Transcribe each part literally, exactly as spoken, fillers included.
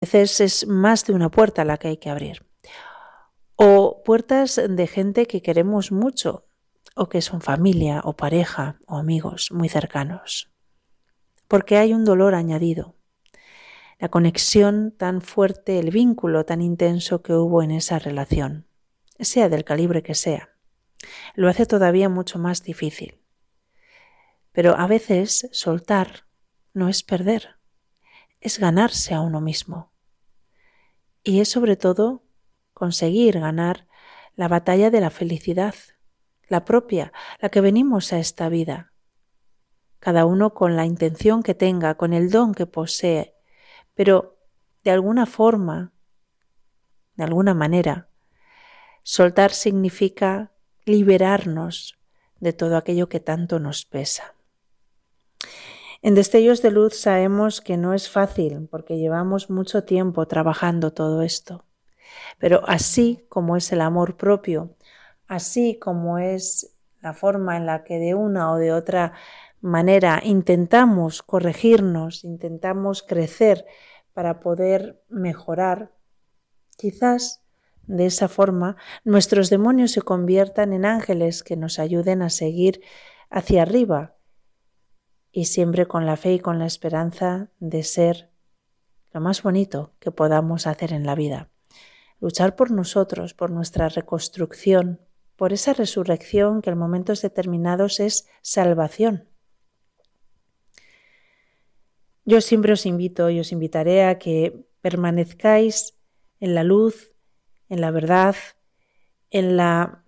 veces es más de una puerta la que hay que abrir. O puertas de gente que queremos mucho, o que son familia, o pareja, o amigos muy cercanos. Porque hay un dolor añadido. La conexión tan fuerte, el vínculo tan intenso que hubo en esa relación, sea del calibre que sea, lo hace todavía mucho más difícil. Pero a veces soltar no es perder, es ganarse a uno mismo. Y es sobre todo conseguir ganar la batalla de la felicidad, la propia, la que venimos a esta vida. Cada uno con la intención que tenga, con el don que posee, pero de alguna forma, de alguna manera, soltar significa liberarnos de todo aquello que tanto nos pesa. En Destellos de Luz sabemos que no es fácil porque llevamos mucho tiempo trabajando todo esto. Pero así como es el amor propio, así como es la forma en la que de una o de otra manera intentamos corregirnos, intentamos crecer para poder mejorar, quizás de esa forma nuestros demonios se conviertan en ángeles que nos ayuden a seguir hacia arriba y siempre con la fe y con la esperanza de ser lo más bonito que podamos hacer en la vida. Luchar por nosotros, por nuestra reconstrucción, por esa resurrección que en momentos determinados es salvación. Yo siempre os invito y os invitaré a que permanezcáis en la luz, en la verdad, en la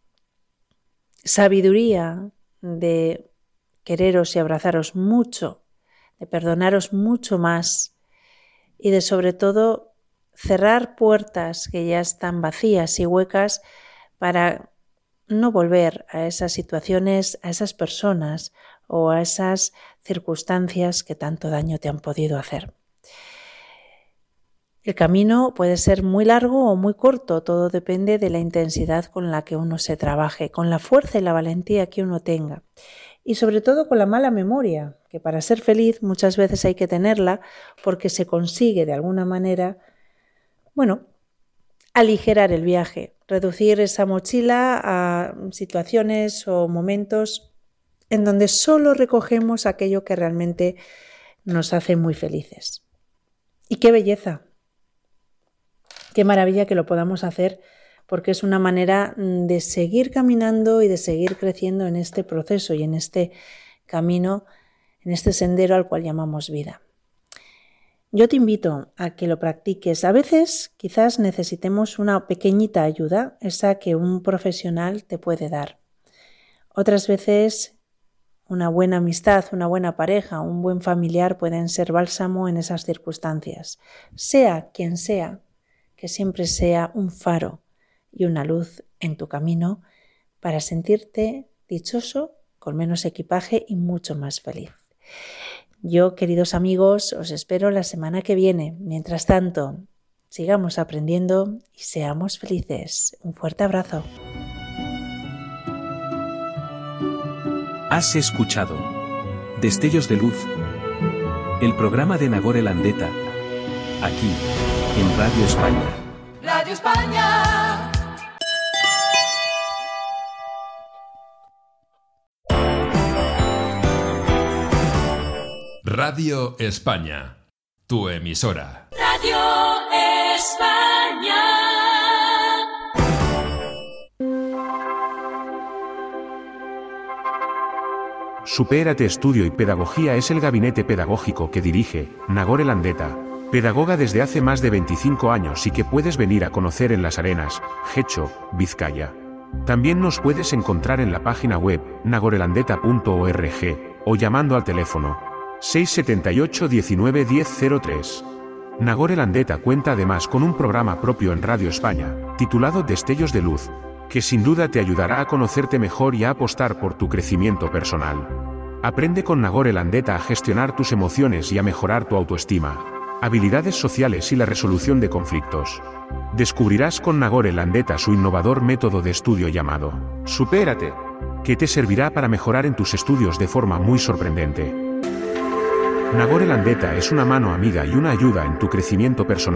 sabiduría de quereros y abrazaros mucho, de perdonaros mucho más y de sobre todo cerrar puertas que ya están vacías y huecas para no volver a esas situaciones, a esas personas o a esas circunstancias que tanto daño te han podido hacer. El camino puede ser muy largo o muy corto, todo depende de la intensidad con la que uno se trabaje, con la fuerza y la valentía que uno tenga y sobre todo con la mala memoria, que para ser feliz muchas veces hay que tenerla porque se consigue de alguna manera, bueno, aligerar el viaje, reducir esa mochila a situaciones o momentos en donde solo recogemos aquello que realmente nos hace muy felices. Y qué belleza, qué maravilla que lo podamos hacer porque es una manera de seguir caminando y de seguir creciendo en este proceso y en este camino, en este sendero al cual llamamos vida. Yo te invito a que lo practiques. A veces quizás necesitemos una pequeñita ayuda, esa que un profesional te puede dar. Otras veces una buena amistad, una buena pareja, un buen familiar pueden ser bálsamo en esas circunstancias. Sea quien sea, que siempre sea un faro y una luz en tu camino para sentirte dichoso, con menos equipaje y mucho más feliz. Yo, queridos amigos, os espero la semana que viene. Mientras tanto, sigamos aprendiendo y seamos felices. Un fuerte abrazo. Has escuchado Destellos de Luz, el programa de Nagore Landeta, aquí, en Radio España. Radio España. Radio España, tu emisora. Radio España. Supérate Estudio y Pedagogía es el gabinete pedagógico que dirige Nagore Landeta, pedagoga desde hace más de veinticinco años y que puedes venir a conocer en Las Arenas, Getxo, Vizcaya. También nos puedes encontrar en la página web nagorelandeta punto org o llamando al teléfono seis siete ocho, diecinueve, diez, cero tres. Nagore Landeta cuenta además con un programa propio en Radio España, titulado Destellos de Luz, que sin duda te ayudará a conocerte mejor y a apostar por tu crecimiento personal. Aprende con Nagore Landeta a gestionar tus emociones y a mejorar tu autoestima, habilidades sociales y la resolución de conflictos. Descubrirás con Nagore Landeta su innovador método de estudio llamado Supérate, que te servirá para mejorar en tus estudios de forma muy sorprendente. Nagore Landeta es una mano amiga y una ayuda en tu crecimiento personal.